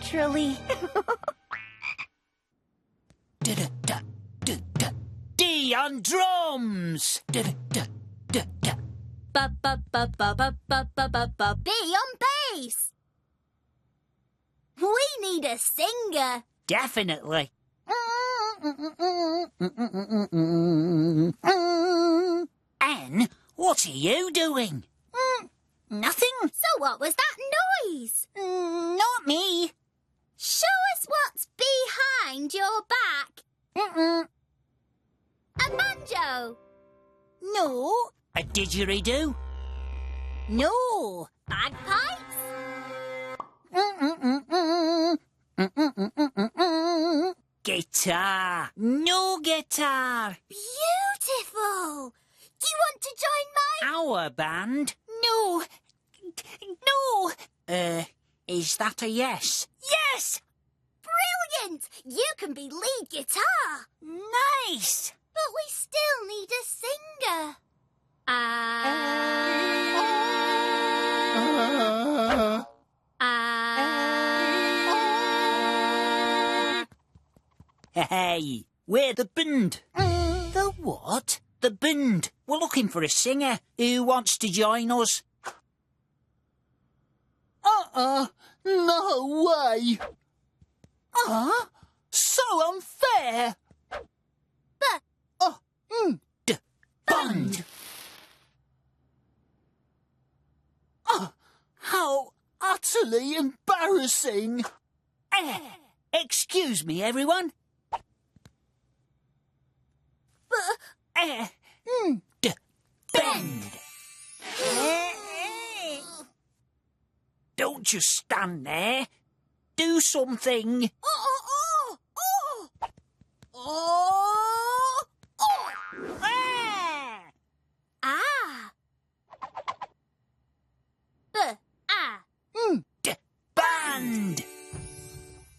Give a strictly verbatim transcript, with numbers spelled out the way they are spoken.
naturally. D on drums. Ba ba ba ba ba ba ba ba ba. B on bass. We need a singer. Definitely. Anne, what are you doing? Mm, nothing. So what was that noise? Mm, not me. Show us what's behind your back. Mm-mm. A banjo. No. A didgeridoo? No. Bagpipes? Mm-mm-mm-mm. Mm-mm-mm-mm-mm. Guitar. No guitar. Beautiful. Do you want to join my... Our band? No. No. Uh, is that a yes? Yes. Brilliant. You can be lead guitar. Nice. But we still need a singer. Ah. Uh, Hey, we're the band. Mm. The what? The band. We're looking for a singer. Who wants to join us? Uh-uh. No way. Uh-huh. So unfair. But... Oh, mm. D band. Oh, how utterly embarrassing. Eh, excuse me, everyone. But... Eh, Mm. d bend. Don't just stand there. Do something. Uh-oh.